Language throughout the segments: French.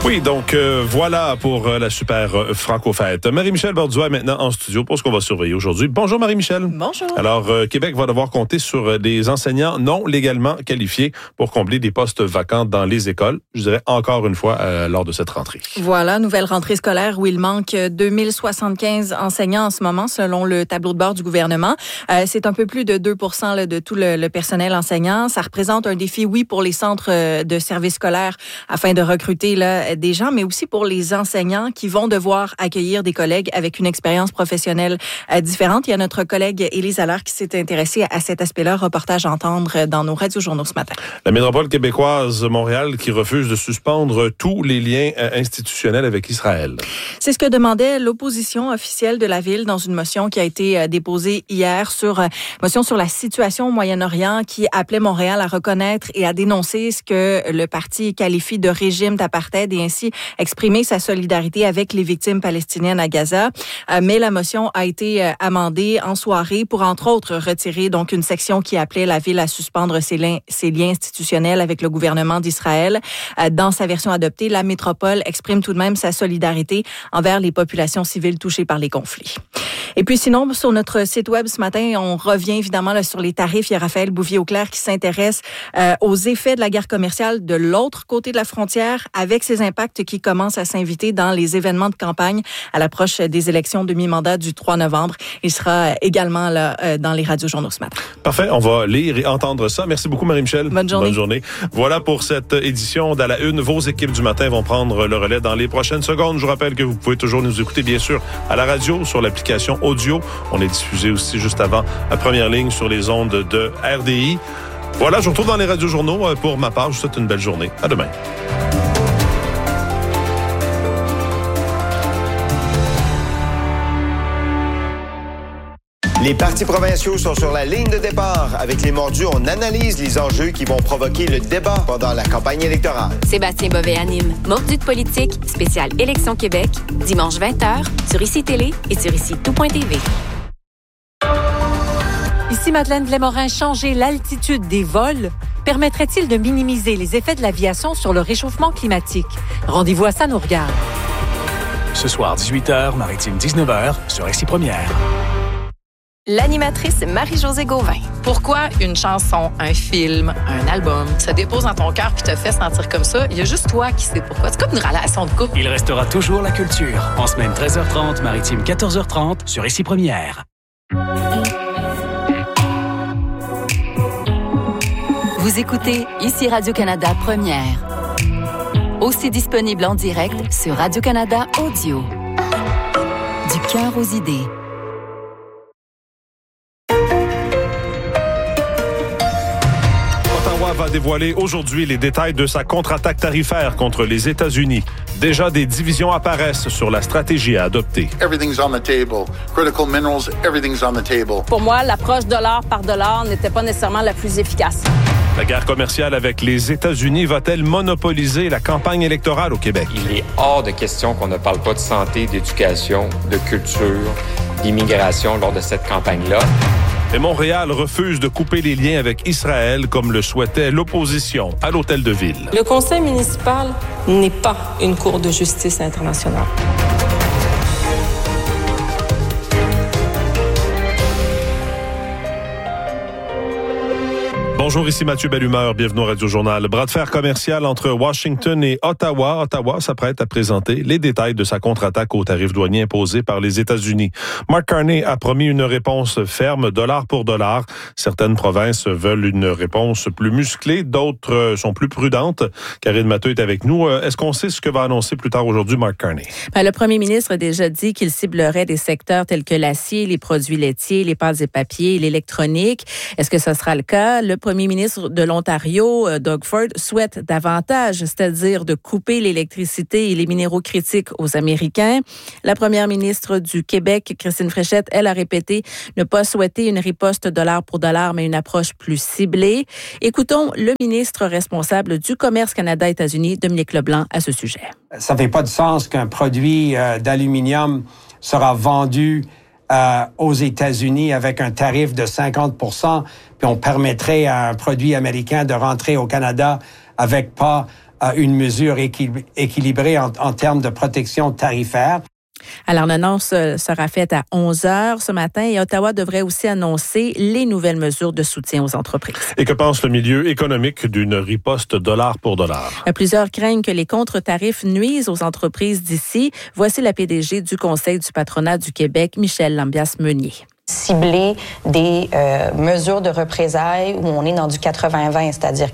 Oui, donc voilà pour la super Franco-fête. Marie-Michel Borduas est maintenant en studio pour ce qu'on va surveiller aujourd'hui. Bonjour Marie-Michel. Bonjour. Alors, Québec va devoir compter sur des enseignants non légalement qualifiés pour combler des postes vacants dans les écoles, je dirais encore une fois lors de cette rentrée. Voilà, nouvelle rentrée scolaire où il manque 2075 enseignants en ce moment selon le tableau de bord du gouvernement. C'est un peu plus de 2% là, de tout le personnel enseignant. Ça représente un défi, oui, pour les centres de services scolaires afin de recruter là, des gens, mais aussi pour les enseignants qui vont devoir accueillir des collègues avec une expérience professionnelle différente. Il y a notre collègue Élise Allaire qui s'est intéressée à cet aspect-là. Reportage à entendre dans nos radiojournaux ce matin. La métropole québécoise Montréal qui refuse de suspendre tous les liens institutionnels avec Israël. C'est ce que demandait l'opposition officielle de la ville dans une motion qui a été déposée hier motion sur la situation au Moyen-Orient qui appelait Montréal à reconnaître et à dénoncer ce que le parti qualifie de régime d'apartheid et ainsi exprimer sa solidarité avec les victimes palestiniennes à Gaza. Mais la motion a été amendée en soirée pour, entre autres, retirer donc une section qui appelait la ville à suspendre ses liens institutionnels avec le gouvernement d'Israël. Dans sa version adoptée, la métropole exprime tout de même sa solidarité envers les populations civiles touchées par les conflits. Et puis sinon, sur notre site web ce matin, on revient évidemment là, sur les tarifs. Il y a Raphaël Bouvier-Auclair qui s'intéresse aux effets de la guerre commerciale de l'autre côté de la frontière avec ses impacts qui commencent à s'inviter dans les événements de campagne à l'approche des élections de mi-mandat du 3 novembre. Il sera également là dans les radiojournaux ce matin. Parfait, on va lire et entendre ça. Merci beaucoup Marie-Michel. Bonne journée. Bonne journée. Voilà pour cette édition d'À la Une. Vos équipes du matin vont prendre le relais dans les prochaines secondes. Je vous rappelle que vous pouvez toujours nous écouter bien sûr à la radio sur l'application audio. On est diffusé aussi juste avant à première ligne sur les ondes de RDI. Voilà, je vous retrouve dans les radiojournaux. Pour ma part, je vous souhaite une belle journée. À demain. Les partis provinciaux sont sur la ligne de départ. Avec les mordus, on analyse les enjeux qui vont provoquer le débat pendant la campagne électorale. Sébastien Bovet anime Mordus de politique, spécial Élection Québec, dimanche 20h, sur ICI Télé et sur ICI-tout.tv. Ici Madeleine Blais-Morin, changer l'altitude des vols permettrait-il de minimiser les effets de l'aviation sur le réchauffement climatique? Rendez-vous à Ça nous regarde. Ce soir, 18h, Maritime 19h, sur ICI Première. L'animatrice Marie-Josée Gauvin. Pourquoi une chanson, un film, un album se dépose dans ton cœur puis te fait sentir comme ça? Il y a juste toi qui sais pourquoi. C'est comme une relation de couple. Il restera toujours la culture. En semaine 13h30, Maritime 14h30, sur ICI Première. Vous écoutez ICI Radio-Canada Première. Aussi disponible en direct sur Radio-Canada Audio. Du cœur aux idées. Ottawa va dévoiler aujourd'hui les détails de sa contre-attaque tarifaire contre les États-Unis. Déjà, des divisions apparaissent sur la stratégie à adopter. Everything's on the table. Critical minerals, everything's on the table. Pour moi, l'approche dollar par dollar n'était pas nécessairement la plus efficace. La guerre commerciale avec les États-Unis va-t-elle monopoliser la campagne électorale au Québec? Il est hors de question qu'on ne parle pas de santé, d'éducation, de culture, d'immigration lors de cette campagne-là. Et Montréal refuse de couper les liens avec Israël comme le souhaitait l'opposition à l'Hôtel de Ville. Le conseil municipal n'est pas une cour de justice internationale. Bonjour, ici Mathieu Bellumeur, bienvenue au Radio-Journal. Bras de fer commercial entre Washington et Ottawa. Ottawa s'apprête à présenter les détails de sa contre-attaque aux tarifs douaniers imposés par les États-Unis. Mark Carney a promis une réponse ferme, dollar pour dollar. Certaines provinces veulent une réponse plus musclée, d'autres sont plus prudentes. Karine Matteux est avec nous. Est-ce qu'on sait ce que va annoncer plus tard aujourd'hui Mark Carney? Le premier ministre a déjà dit qu'il ciblerait des secteurs tels que l'acier, les produits laitiers, les pâtes et papiers, l'électronique. Est-ce que ce sera le cas? Le premier ministre de l'Ontario, Doug Ford, souhaite davantage, c'est-à-dire de couper l'électricité et les minéraux critiques aux Américains. La première ministre du Québec, Christine Fréchette, elle a répété ne pas souhaiter une riposte dollar pour dollar, mais une approche plus ciblée. Écoutons le ministre responsable du commerce Canada-États-Unis, Dominique Leblanc, à ce sujet. Ça ne fait pas de sens qu'un produit d'aluminium sera vendu aux États-Unis avec un tarif de 50%, puis on permettrait à un produit américain de rentrer au Canada avec pas une mesure équilibrée en termes de protection tarifaire. Alors, l'annonce sera faite à 11h ce matin et Ottawa devrait aussi annoncer les nouvelles mesures de soutien aux entreprises. Et que pense le milieu économique d'une riposte dollar pour dollar? Plusieurs craignent que les contre-tarifs nuisent aux entreprises d'ici. Voici la PDG du Conseil du patronat du Québec, Michèle Lambias-Meunier. Cibler des mesures de représailles où on est dans du 80-20, c'est-à-dire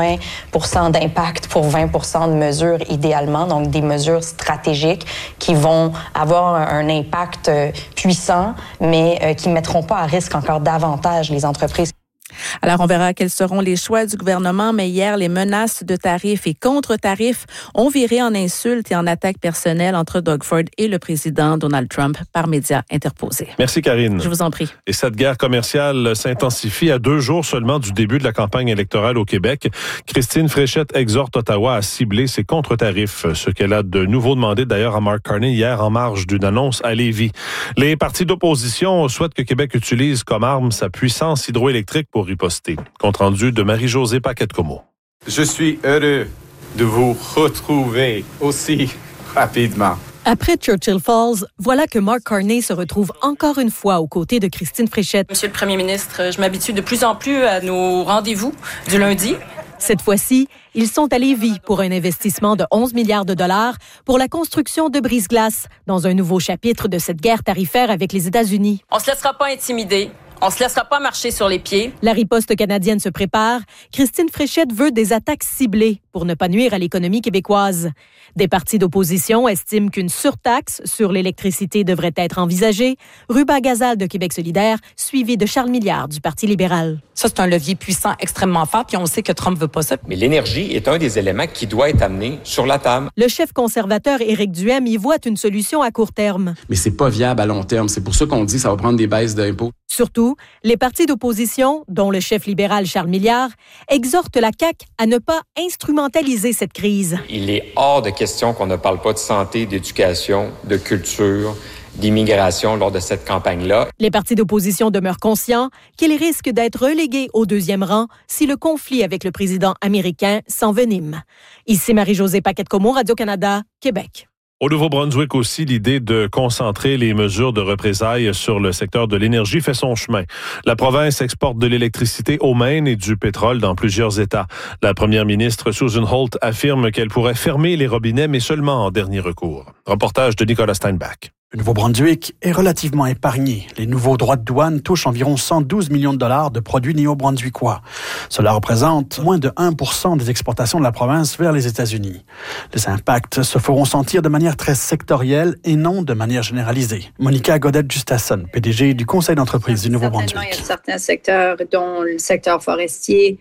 80% d'impact pour 20% de mesures idéalement, donc des mesures stratégiques qui vont avoir un impact puissant, mais qui ne mettront pas à risque encore davantage les entreprises. Alors, on verra quels seront les choix du gouvernement, mais hier, les menaces de tarifs et contre-tarifs ont viré en insultes et en attaques personnelles entre Doug Ford et le président Donald Trump par médias interposés. Merci, Karine. Je vous en prie. Et cette guerre commerciale s'intensifie à 2 jours seulement du début de la campagne électorale au Québec. Christine Fréchette exhorte Ottawa à cibler ses contre-tarifs, ce qu'elle a de nouveau demandé d'ailleurs à Mark Carney hier en marge d'une annonce à Lévis. Les partis d'opposition souhaitent que Québec utilise comme arme sa puissance hydroélectrique pour riposter. Compte rendu de Marie-Josée Paquette-Comeau. Je suis heureux de vous retrouver aussi rapidement. Après Churchill Falls, voilà que Mark Carney se retrouve encore une fois aux côtés de Christine Fréchette. Monsieur le Premier ministre, je m'habitue de plus en plus à nos rendez-vous du lundi. Cette fois-ci, ils sont à Lévis pour un investissement de 11 milliards de dollars pour la construction de brise-glace dans un nouveau chapitre de cette guerre tarifaire avec les États-Unis. On se laissera pas intimider. On se laissera pas marcher sur les pieds. La riposte canadienne se prépare. Christine Fréchette veut des attaques ciblées pour ne pas nuire à l'économie québécoise. Des partis d'opposition estiment qu'une surtaxe sur l'électricité devrait être envisagée. Ruba Gazal de Québec solidaire, suivi de Charles Milliard du Parti libéral. Ça, c'est un levier puissant extrêmement fort, puis on sait que Trump veut pas ça. Mais l'énergie est un des éléments qui doit être amené sur la table. Le chef conservateur Éric Duhem y voit une solution à court terme. Mais c'est pas viable à long terme. C'est pour ça qu'on dit que ça va prendre des baisses d'impôts. Surtout, les partis d'opposition, dont le chef libéral Charles Milliard, exhortent la CAQ à ne pas instrumentaliser cette crise. Il est hors de question qu'on ne parle pas de santé, d'éducation, de culture, d'immigration lors de cette campagne-là. Les partis d'opposition demeurent conscients qu'ils risquent d'être relégués au 2e rang si le conflit avec le président américain s'envenime. Ici Marie-Josée Paquette-Comeau, Radio-Canada, Québec. Au Nouveau-Brunswick aussi, l'idée de concentrer les mesures de représailles sur le secteur de l'énergie fait son chemin. La province exporte de l'électricité au Maine et du pétrole dans plusieurs États. La première ministre Susan Holt affirme qu'elle pourrait fermer les robinets, mais seulement en dernier recours. Reportage de Nicolas Steinbach. Le Nouveau-Brunswick est relativement épargné. Les nouveaux droits de douane touchent environ 112 millions de dollars de produits néo-brunswickois. Cela représente moins de 1% des exportations de la province vers les États-Unis. Les impacts se feront sentir de manière très sectorielle et non de manière généralisée. Monica Godette-Justasson, PDG du Conseil d'entreprise du Nouveau-Brunswick. Il y a certains secteurs, dont le secteur forestier,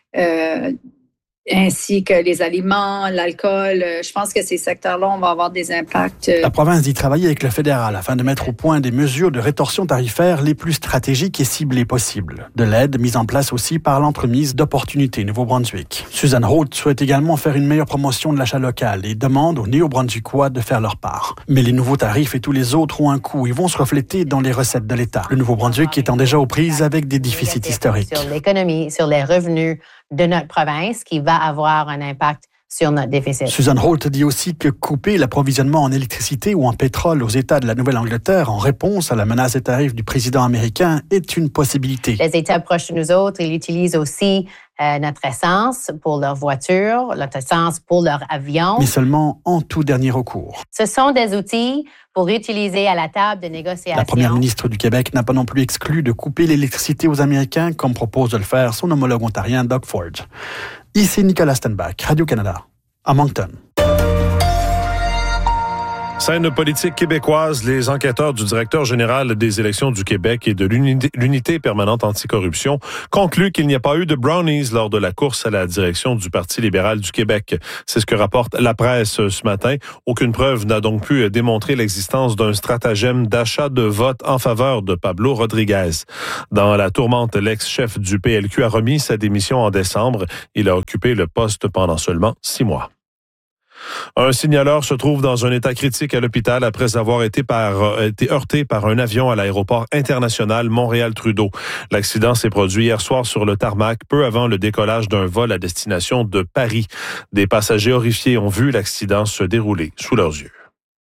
ainsi que les aliments, l'alcool. Je pense que ces secteurs-là, on va avoir des impacts. La province dit travailler avec le fédéral afin de mettre au point des mesures de rétorsion tarifaire les plus stratégiques et ciblées possibles. De l'aide mise en place aussi par l'entremise d'opportunités Nouveau-Brunswick. Susan Holt souhaite également faire une meilleure promotion de l'achat local et demande aux Néo-Brunswickois de faire leur part. Mais les nouveaux tarifs et tous les autres ont un coût et vont se refléter dans les recettes de l'État. Le Nouveau-Brunswick étant déjà aux prises avec des déficits historiques. Sur l'économie, sur les revenus de notre province qui va avoir un impact sur notre déficit. Susan Holt dit aussi que couper l'approvisionnement en électricité ou en pétrole aux États de la Nouvelle-Angleterre en réponse à la menace des tarifs du président américain est une possibilité. Les États proches de nous autres, ils utilisent aussi notre essence pour leurs voitures, notre essence pour leurs avions. Mais seulement en tout dernier recours. Ce sont des outils pour utiliser à la table de négociation. La première ministre du Québec n'a pas non plus exclu de couper l'électricité aux Américains, comme propose de le faire son homologue ontarien Doug Ford. Ici Nicolas Steinbach, Radio-Canada, à Moncton. Scène politique québécoise, les enquêteurs du directeur général des élections du Québec et de l'unité permanente anticorruption concluent qu'il n'y a pas eu de brownies lors de la course à la direction du Parti libéral du Québec. C'est ce que rapporte la presse ce matin. Aucune preuve n'a donc pu démontrer l'existence d'un stratagème d'achat de vote en faveur de Pablo Rodriguez. Dans la tourmente, l'ex-chef du PLQ a remis sa démission en décembre. Il a occupé le poste pendant seulement 6 mois. Un signaleur se trouve dans un état critique à l'hôpital après avoir été heurté par un avion à l'aéroport international Montréal-Trudeau. L'accident s'est produit hier soir sur le tarmac, peu avant le décollage d'un vol à destination de Paris. Des passagers horrifiés ont vu l'accident se dérouler sous leurs yeux.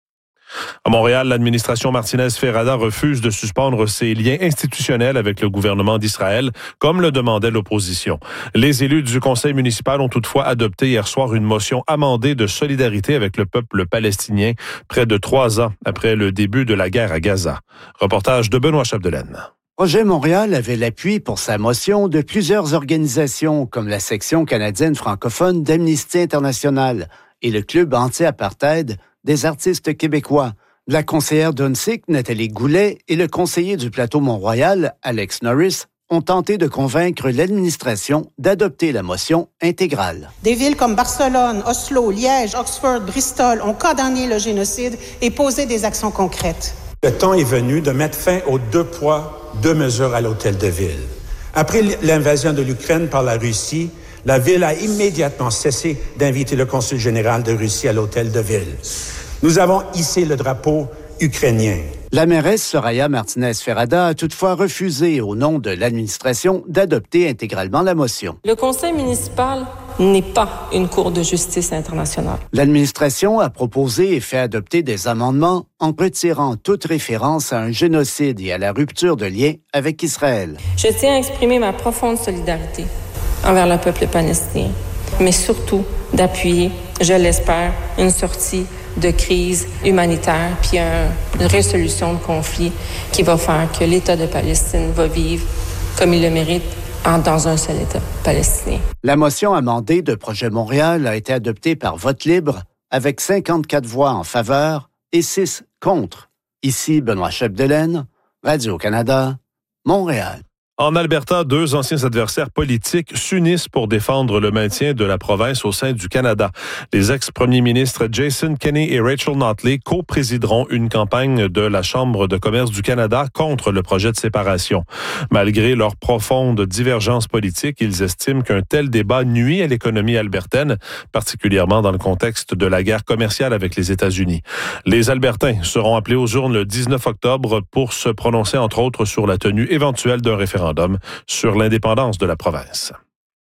À Montréal, l'administration Martinez-Ferrada refuse de suspendre ses liens institutionnels avec le gouvernement d'Israël, comme le demandait l'opposition. Les élus du conseil municipal ont toutefois adopté hier soir une motion amendée de solidarité avec le peuple palestinien, près de 3 ans après le début de la guerre à Gaza. Reportage de Benoît Chapdelaine. Projet Montréal avait l'appui pour sa motion de plusieurs organisations, comme la section canadienne francophone d'Amnesty International et le club anti-apartheid des artistes québécois. La conseillère d'UNSIC, Nathalie Goulet, et le conseiller du plateau Mont-Royal, Alex Norris, ont tenté de convaincre l'administration d'adopter la motion intégrale. Des villes comme Barcelone, Oslo, Liège, Oxford, Bristol ont condamné le génocide et posé des actions concrètes. Le temps est venu de mettre fin aux 2 poids, 2 mesures à l'hôtel de ville. Après l'invasion de l'Ukraine par la Russie, la ville a immédiatement cessé d'inviter le consul général de Russie à l'hôtel de ville. Nous avons hissé le drapeau ukrainien. La mairesse Soraya Martinez-Ferrada a toutefois refusé, au nom de l'administration, d'adopter intégralement la motion. Le conseil municipal n'est pas une cour de justice internationale. L'administration a proposé et fait adopter des amendements en retirant toute référence à un génocide et à la rupture de liens avec Israël. Je tiens à exprimer ma profonde solidarité envers le peuple palestinien, mais surtout d'appuyer, je l'espère, une sortie de crise humanitaire, puis une résolution de conflit qui va faire que l'État de Palestine va vivre comme il le mérite dans un seul État palestinien. La motion amendée de Projet Montréal a été adoptée par vote libre avec 54 voix en faveur et 6 contre. Ici Benoît Chapdelaine, Radio-Canada, Montréal. En Alberta, 2 anciens adversaires politiques s'unissent pour défendre le maintien de la province au sein du Canada. Les ex-premiers ministres Jason Kenney et Rachel Notley co-présideront une campagne de la Chambre de commerce du Canada contre le projet de séparation. Malgré leurs profondes divergences politiques, ils estiment qu'un tel débat nuit à l'économie albertaine, particulièrement dans le contexte de la guerre commerciale avec les États-Unis. Les Albertains seront appelés aux urnes le 19 octobre pour se prononcer, entre autres, sur la tenue éventuelle d'un référendum sur l'indépendance de la province.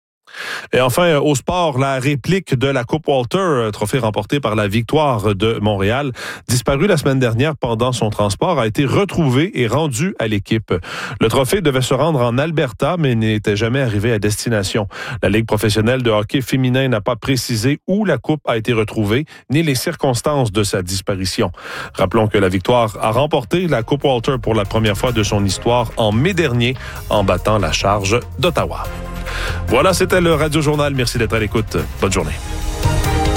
Et enfin, au sport, la réplique de la Coupe Walter, trophée remporté par la Victoire de Montréal, disparue la semaine dernière pendant son transport, a été retrouvée et rendue à l'équipe. Le trophée devait se rendre en Alberta, mais n'était jamais arrivé à destination. La Ligue professionnelle de hockey féminin n'a pas précisé où la coupe a été retrouvée, ni les circonstances de sa disparition. Rappelons que la Victoire a remporté la Coupe Walter pour la première fois de son histoire en mai dernier, en battant la Charge d'Ottawa. Voilà, c'était le Radio Journal. Merci d'être à l'écoute. Bonne journée.